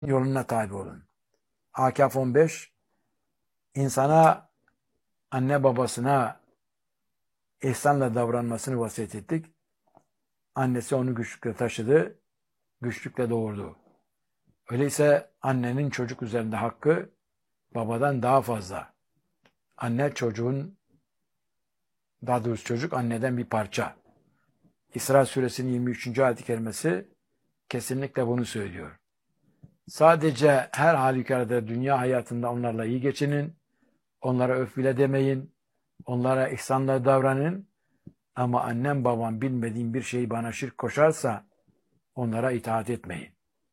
yoluna tabi olun. Akaf 15 insana anne babasına ihsanla davranmasını vasiyet ettik. Annesi onu güçlükle taşıdı, güçlükle doğurdu. Öyleyse annenin çocuk üzerinde hakkı babadan daha fazla. Anne daha doğrusu çocuk anneden bir parça. İsra suresinin 23. ayet-i kerimesi kesinlikle bunu söylüyor. Sadece her halükarda dünya hayatında onlarla iyi geçinin, onlara öf bile demeyin, onlara ihsanla davranın ama annem babam bilmediğim bir şeyi bana şirk koşarsa onlara itaat etmeyin.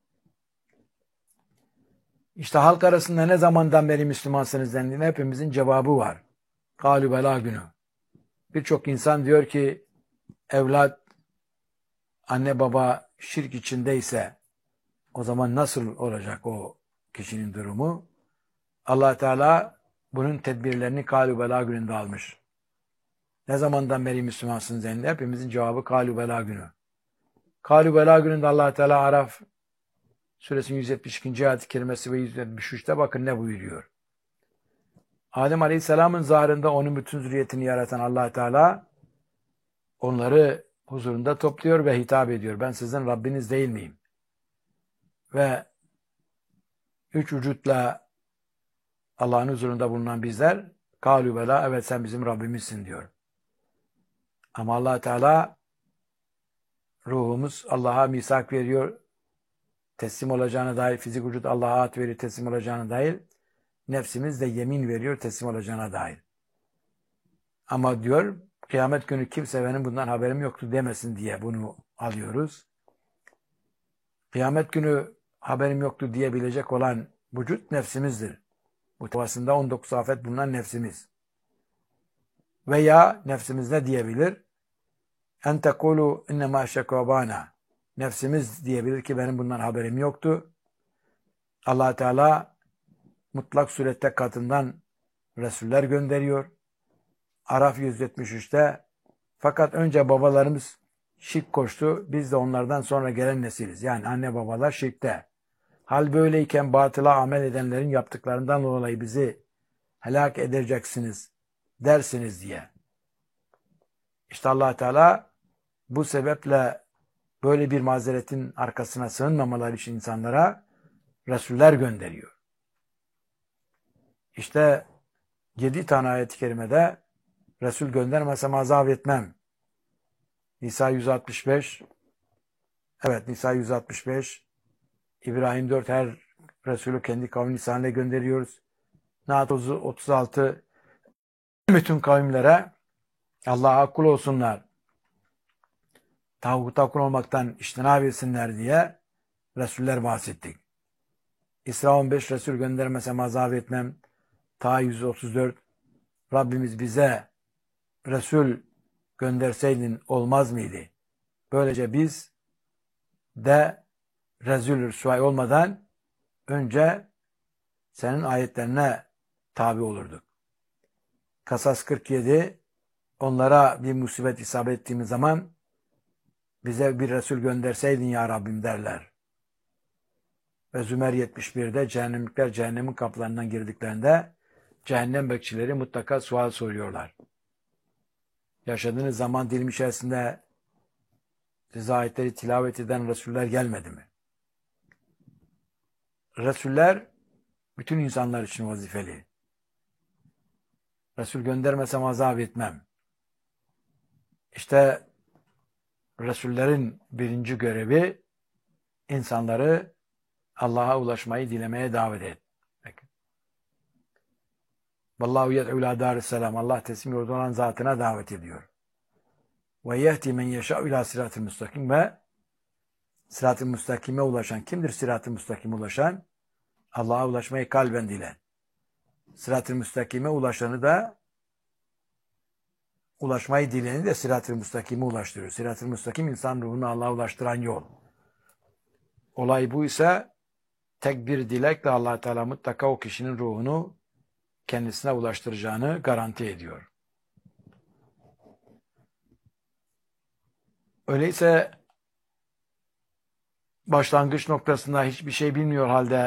İşte halk arasında ne zamandan beri Müslümansınız dendiğinde hepimizin cevabı var. Galü bela günü. Birçok insan diyor ki evlat anne baba şirk içindeyse o zaman nasıl olacak o kişinin durumu? Allah Teala bunun tedbirlerini Galü bela gününde almış. Ne zamandan beri Müslümansınız dendiğinde hepimizin cevabı Galü bela günü. Galü bela gününde Allah Teala Araf suresinin 172. ayet-i kerimesi ve 173'te bakın ne buyuruyor. Adem Aleyhisselam'ın zahrında onun bütün zürriyetini yaratan Allah Teala onları huzurunda topluyor ve hitap ediyor. Ben sizin Rabbiniz değil miyim? Ve üç vücutla Allah'ın huzurunda bulunan bizler kâlû belâ evet sen bizim Rabbimizsin diyor. Ama Allah Teala ruhumuz Allah'a misak veriyor. Teslim olacağına dair fizik vücut Allah'a at veriyor teslim olacağına dair. Nefsimiz de yemin veriyor teslim olacağına dair. Ama diyor kıyamet günü kimse benim bundan haberim yoktu demesin diye bunu alıyoruz. Kıyamet günü haberim yoktu diyebilecek olan vücut nefsimizdir. Bu tevasında 19 afet bulunan nefsimiz. Veya nefsimiz ne diyebilir? En tekulu innema şekabana. Nefsimiz diyebilir ki benim bundan haberim yoktu. Allah Teala mutlak surette katından Resuller gönderiyor. Araf 173'te fakat önce babalarımız şirk koştu. Biz de onlardan sonra gelen nesiliz. Yani anne babalar şirkte. Hal böyleyken batıla amel edenlerin yaptıklarından dolayı bizi helak edeceksiniz dersiniz diye. İşte Allah Teala bu sebeple böyle bir mazeretin arkasına sığınmamaları için insanlara Resuller gönderiyor. İşte 7 tane ayet-i kerimede Resul göndermesem azap etmem. Nisa 165 evet Nisa 165 İbrahim 4 her Resulü kendi kavmi lisanıyla gönderiyoruz. Naat 36 bütün kavimlere Allah'a kul olsunlar. Tağuta kul olmaktan iştinab etsinler diye Resuller bahsettik. İsra 15 Resul göndermesem azap etmem. Ta 134 Rabbimiz bize Resul gönderseydin olmaz mıydı? Böylece biz de Rezül rüsvay olmadan önce senin ayetlerine tabi olurduk. Kasas 47 onlara bir musibet isabet ettiğimiz zaman bize bir Resul gönderseydin ya Rabbim derler. Ve Zümer 71'de cehennemlikler cehennemin kapılarından girdiklerinde cehennem bekçileri mutlaka sual soruyorlar. Yaşadığınız zaman dilimi içerisinde size ayetleri tilavet eden Resuller gelmedi mi? Resuller bütün insanlar için vazifeli. Resul göndermesem azap etmem. İşte Resullerin birinci görevi insanları Allah'a ulaşmayı dilemeye davet et. Vallahu yed'u ila darisselam. Allah teslim yurdu olan zatına davet ediyor. Ve yehdi men yeşâ'u ila sırat-ı müstakim ve sırat-ı müstakime ulaşan kimdir sırat-ı müstakime ulaşan? Allah'a ulaşmayı kalben dilen. Sırat-ı müstakime ulaşmayı dileni de sırat-ı müstakime ulaştırıyor. Sırat-ı müstakim insan ruhunu Allah'a ulaştıran yol. Olay bu ise tek bir dilekle Allah Teala mutlaka o kişinin ruhunu kendisine ulaştıracağını garanti ediyor. Öyleyse başlangıç noktasında hiçbir şey bilmiyor halde